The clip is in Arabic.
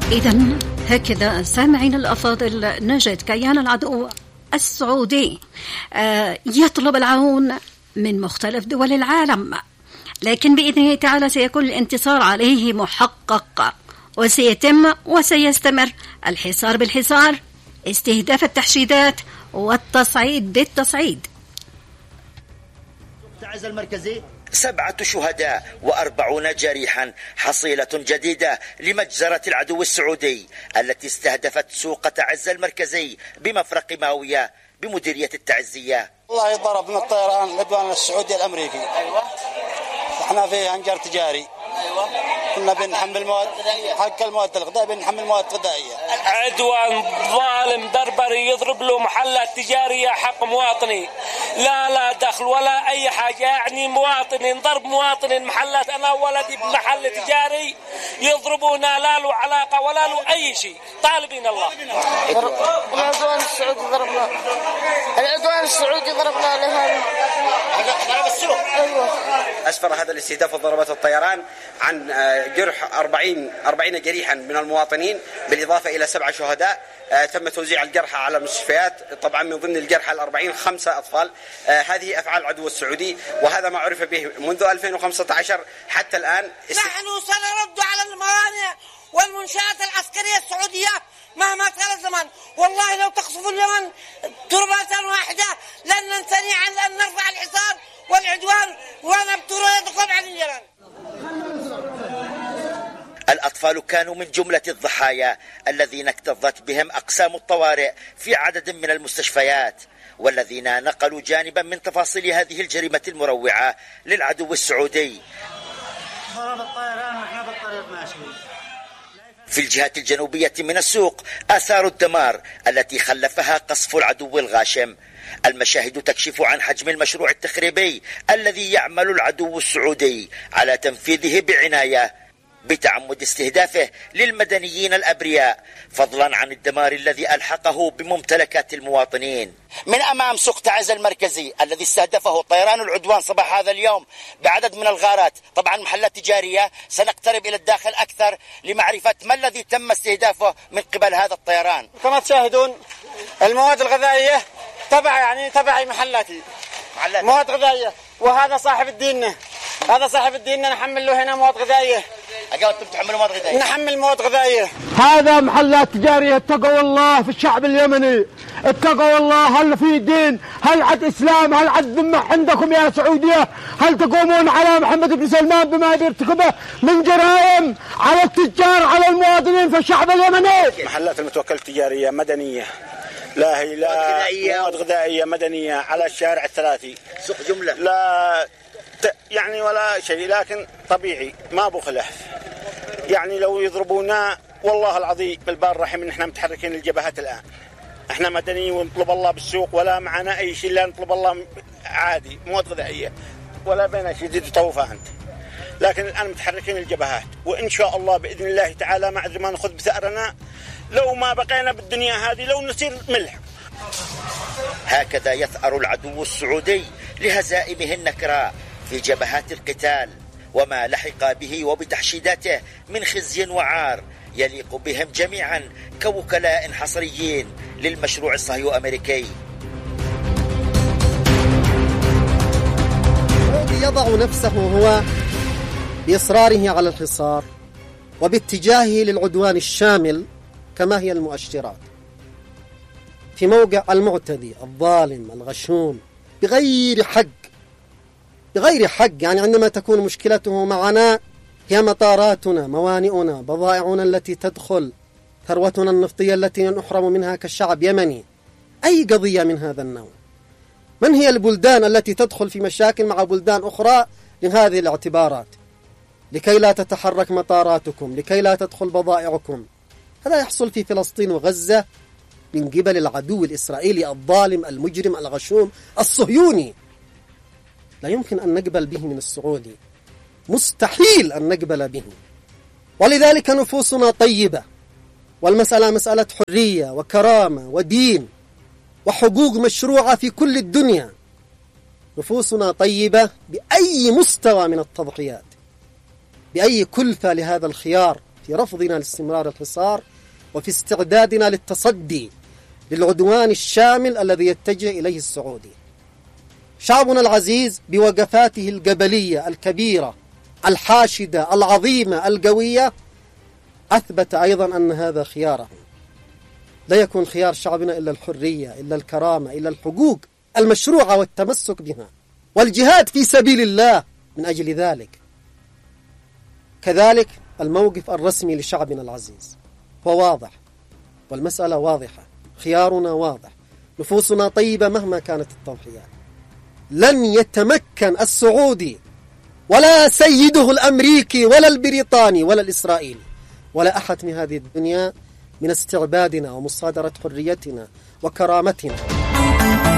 إذن هكذا سامعين الأفاضل نجد كيان العدو السعودي يطلب العون من مختلف دول العالم، لكن بإذن الله تعالى سيكون الانتصار عليه محقق، وسيتم وسيستمر الحصار بالحصار، استهداف التحشيدات والتصعيد بالتصعيد. تعز المركزي 7 شهداء و40 جريحا، حصيلة جديدة لمجزرة العدو السعودي التي استهدفت سوق تعز المركزي بمفرق ماوية بمديرية التعزية. والله ضرب من الطيران العدوان السعودي الأمريكي. أيوة. احنا في هنجر تجاري. أيوة. كنا بنحمل مواد حق المواد الغذائية، بنحمل مواد غذائية. عدوان ظالم بربري يضرب له محلات تجارية حق مواطني، لا دخل ولا أي حاجة، يعني مواطنين ضرب مواطنين محلات. أنا ولدي بمحل تجاري يضربونا، لا له علاقة ولا له أي شيء، طالبين الله. العدوان السعودي ضربنا، العدوان السعودي ضربنا لهذا ضرب السوق. أيوة. أسفر هذا الاستهداف وضربات الطيران عن جرح 40 جريحا من المواطنين، بالإضافة إلى 7 شهداء. تم توزيع الجرحى على المستشفيات، طبعا من ضمن الجرحى 40 5 أطفال. هذه أفعال العدو السعودي، وهذا ما عرف به منذ 2015 حتى الآن. نحن سنرد على الموانئ والمنشآت العسكرية السعودية مهما طال الزمان. والله لو تقصف اليمن تربة واحدة لن ننثني عن أن نرفع الحصار والعدوان ونبتر يدكم عن اليمن. الأطفال كانوا من جملة الضحايا الذين اكتظت بهم أقسام الطوارئ في عدد من المستشفيات، والذين نقلوا جانبا من تفاصيل هذه الجريمة المروعة للعدو السعودي. في الجهة الجنوبية من السوق آثار الدمار التي خلفها قصف العدو الغاشم. المشاهد تكشف عن حجم المشروع التخريبي الذي يعمل العدو السعودي على تنفيذه بعناية، بتعمد استهدافه للمدنيين الأبرياء، فضلا عن الدمار الذي ألحقه بممتلكات المواطنين. من أمام سوق تعز المركزي الذي استهدفه طيران العدوان صباح هذا اليوم بعدد من الغارات، طبعا محلات تجارية، سنقترب إلى الداخل أكثر لمعرفة ما الذي تم استهدافه من قبل هذا الطيران. كما تشاهدون المواد الغذائية تبع محلاتي، مواد غذائية، وهذا صاحب الدين، هذا صاحب الدين نحمل له هنا مواد غذائية. أنتم تحملوا مواد غذائية؟ نحمل مواد غذائية. هذا محلات تجارية. اتقوا الله في الشعب اليمني، اتقوا الله. هل في دين؟ هل عد إسلام؟ هل عد ذمة عندكم يا سعودية؟ هل تقومون على محمد بن سلمان بما يرتكبه من جرائم على التجار على المواطنين في الشعب اليمني؟ محلات المتوكلة التجارية مدنية، لا هي لا مواد غذائية مدنية على الشارع الثلاثي، سوق جملة، لا يعني ولا شيء، لكن طبيعي ما ابو خلاف. يعني لو يضربونا والله العظيم بالبار الرحيم ان احنا متحركين الجبهات الان، احنا مدنيين ونطلب الله بالسوق ولا معنا اي شيء، لا نطلب الله عادي مواد غذائيه ولا بينا شيء تطوفها انت، لكن الان متحركين الجبهات، وان شاء الله باذن الله تعالى ما ادري ما ناخذ بثارنا لو ما بقينا بالدنيا هذه، لو نصير ملح. هكذا يثأر العدو السعودي لهزائمه النكراء في جبهات القتال، وما لحق به وبتحشيداته من خزي وعار يليق بهم جميعا كوكلاء حصريين للمشروع الصهيو أمريكي. يضع نفسه هو بإصراره على الحصار وباتجاهه للعدوان الشامل كما هي المؤشرات في موقع المعتدي الظالم الغشوم بغير حق. يعني عندما تكون مشكلته معنا هي مطاراتنا، موانئنا، بضائعنا التي تدخل، ثروتنا النفطية التي نحرم منها كالشعب يمني، أي قضية من هذا النوع. من هي البلدان التي تدخل في مشاكل مع بلدان أخرى لهذه الاعتبارات؟ لكي لا تتحرك مطاراتكم، لكي لا تدخل بضائعكم. هذا يحصل في فلسطين وغزة من قبل العدو الإسرائيلي الظالم المجرم الغشوم الصهيوني. لا يمكن أن نقبل به من السعودي، مستحيل أن نقبل به. ولذلك نفوسنا طيبة، والمسألة مسألة حرية وكرامة ودين وحقوق مشروعة في كل الدنيا. نفوسنا طيبة بأي مستوى من التضحيات، بأي كلفة لهذا الخيار في رفضنا لاستمرار الحصار وفي استعدادنا للتصدي للعدوان الشامل الذي يتجه إليه السعودي. شعبنا العزيز بوقفاته الجبلية الكبيرة الحاشدة العظيمة القوية أثبت أيضا أن هذا خيارهم. لا يكون خيار شعبنا إلا الحرية، إلا الكرامة، إلا الحقوق المشروعة والتمسك بها والجهاد في سبيل الله من أجل ذلك. كذلك الموقف الرسمي لشعبنا العزيز هو واضح، والمسألة واضحة، خيارنا واضح، نفوسنا طيبة مهما كانت التضحيات. لن يتمكن السعودي ولا سيده الأمريكي ولا البريطاني ولا الإسرائيلي ولا أحد من هذه الدنيا من استعبادنا ومصادرة حريتنا وكرامتنا.